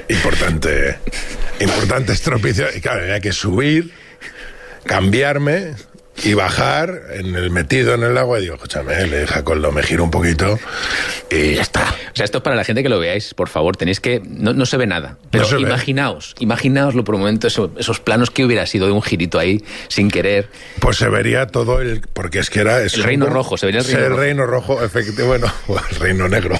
Importante estropicio. Y claro, había que subir, cambiarme y bajar metido en el agua. Y digo, escúchame, le dije a Coldo, me giro un poquito y ya está. O sea, esto es para la gente que lo veáis, por favor, tenéis que... No se ve nada, pero no imaginaoslo por un momento, esos planos que hubiera sido de un girito ahí, sin querer. Pues se vería todo porque es que era... El Reino Rojo, se vería el Reino Rojo, efectivamente, bueno, el Reino Negro.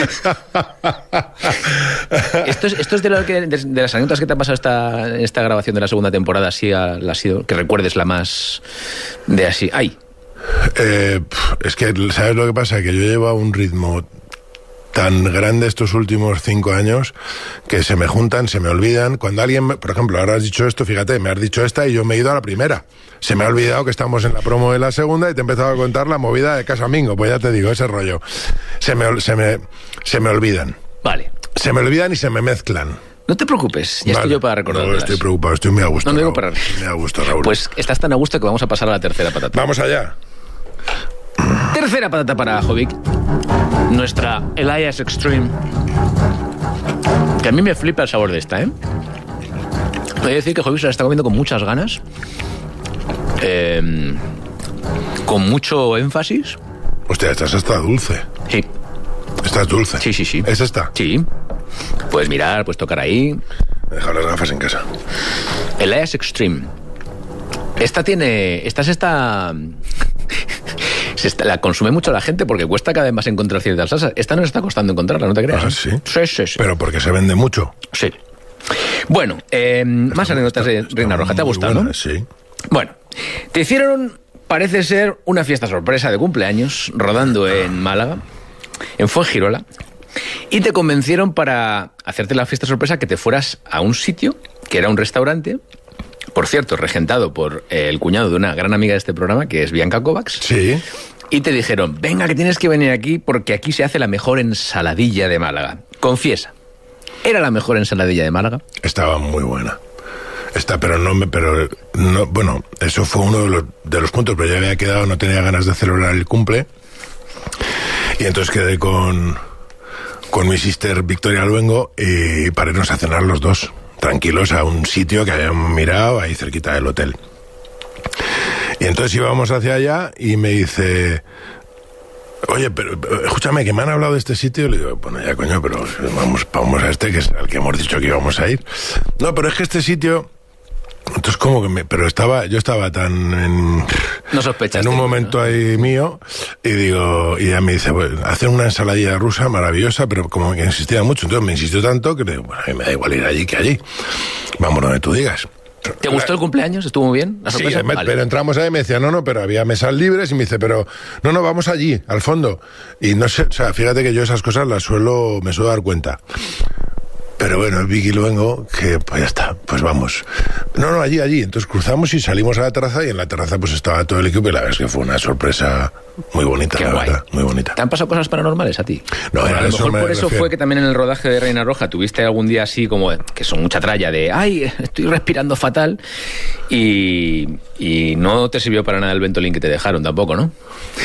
Esto es de las anécdotas que te ha pasado esta grabación de la segunda temporada, así ha sido, que recuerdes la más de así. ¡Ay! Es que, ¿sabes lo que pasa? Que yo llevo un ritmo tan grande estos últimos 5 años que se me juntan, se me olvidan. Cuando alguien, por ejemplo, ahora has dicho esto, fíjate, me has dicho esta y yo me he ido a la primera. Se me ha olvidado que estamos en la promo de la segunda y te he empezado a contar la movida de Casamingo. Pues ya te digo, ese rollo. Se me olvidan. Vale. Se me olvidan y se me mezclan. No te preocupes, ya estoy yo para recordarlas. No, estoy preocupado, estoy muy a gusto. No digo para... Me a gusto, Raúl. Pues estás tan a gusto que vamos a pasar a la tercera patata. Vamos allá. Tercera patata para Jovic. Nuestra Elias Extreme. Que a mí me flipa el sabor de esta, ¿eh? Voy a decir que Jovic se la está comiendo con muchas ganas. Con mucho énfasis. Hostia, esta está dulce. Sí. Esta es dulce. Sí. ¿Es esta? Sí. Puedes mirar, puedes tocar ahí. Me he dejado las gafas en casa. Elias Extreme. Esta la consume mucho la gente porque cuesta cada vez más encontrar ciertas salsas. Esta no está costando encontrarla, no te creas. Ah, ¿sí? Sí. Pero porque se vende mucho. Sí. Bueno, más anécdotas de Reina Roja. ¿Te ha gustado, buena, no? Sí. Bueno, te hicieron, parece ser, una fiesta sorpresa de cumpleaños rodando en Málaga, en Fuengirola, y te convencieron para hacerte la fiesta sorpresa que te fueras a un sitio que era un restaurante, por cierto, regentado por el cuñado de una gran amiga de este programa, que es Bianca Kovacs. Sí. Y te dijeron, venga, que tienes que venir aquí porque aquí se hace la mejor ensaladilla de Málaga. Confiesa, ¿era la mejor ensaladilla de Málaga? Estaba muy buena. Pero no, bueno, eso fue uno de los puntos, pero yo había quedado, no tenía ganas de celebrar el cumple. Y entonces quedé con mi sister Victoria Luengo y para irnos a cenar los dos, tranquilos, a un sitio que habíamos mirado ahí cerquita del hotel. Y entonces íbamos hacia allá y me dice, oye, pero escúchame, que me han hablado de este sitio. Le digo, bueno, ya coño, pero vamos a este, que es al que hemos dicho que íbamos a ir. No, pero es que este sitio... Entonces, como que yo estaba tan no sospechaste, en un momento, ¿no? Ahí mío, y digo, y ella me dice, bueno, hacen una ensaladilla rusa maravillosa, pero como que insistía mucho, entonces me insistió tanto que le digo, bueno, a mí me da igual ir allí que allí. Vamos donde tú digas. ¿Te gustó el cumpleaños? ¿Estuvo muy bien? ¿La sorpresa? Sí, vale. Pero entramos ahí y me decía, no, pero había mesas libres, y me dice, pero no, vamos allí, al fondo. Y no sé, o sea, fíjate que yo esas cosas me suelo dar cuenta. Pero bueno, el Vicky Luengo, que pues ya está, pues vamos. No, allí. Entonces cruzamos y salimos a la terraza, y en la terraza pues estaba todo el equipo, y la verdad es que fue una sorpresa muy bonita. Qué guay. Verdad, muy bonita. ¿Te han pasado cosas paranormales a ti? No, bueno, a lo mejor por eso refiero. fue que también en el rodaje de Reina Roja tuviste algún día así como, que son mucha tralla de, ay, estoy respirando fatal, y no te sirvió para nada el Ventolin que te dejaron tampoco, ¿no?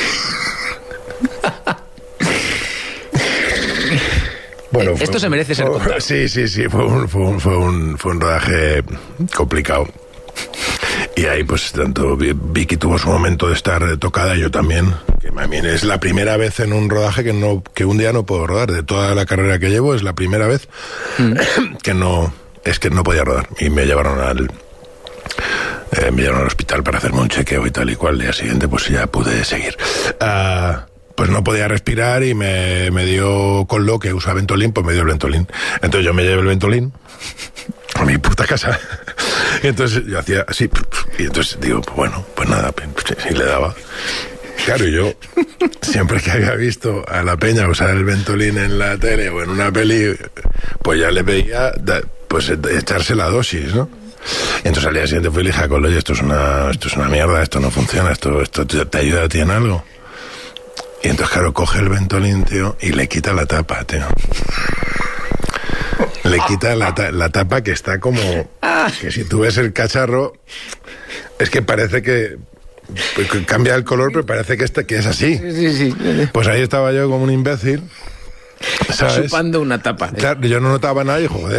Bueno, esto se merece ser contado. Sí, fue un rodaje complicado. Y ahí pues tanto Vicky tuvo su momento de estar tocada, y yo también. Que a mí es la primera vez en un rodaje que un día no puedo rodar. De toda la carrera que llevo es la primera vez que no podía rodar. Y me llevaron al hospital para hacerme un chequeo y tal y cual. El día siguiente pues ya pude seguir. Pues no podía respirar y me dio con lo que usa Ventolin, pues me dio el Ventolin. Entonces yo me llevé el Ventolin a mi puta casa. Y entonces yo hacía así, y entonces digo, bueno, pues nada, y le daba. Claro, yo siempre que había visto a la peña usar el Ventolin en la tele o en una peli, pues ya le veía pues echarse la dosis, ¿no? Y entonces al día siguiente fui y le dije a Colo, oye, esto es una mierda, esto no funciona, esto te ayuda a ti en algo. Y entonces, claro, coge el Ventolin, tío, y le quita la tapa, tío. Le quita la tapa, que está como... Que si tú ves el cacharro, es que parece que cambia el color, pero parece que es así. Sí. Pues ahí estaba yo como un imbécil, ¿sabes? Chupando una tapa. Claro, yo no notaba nada y, joder,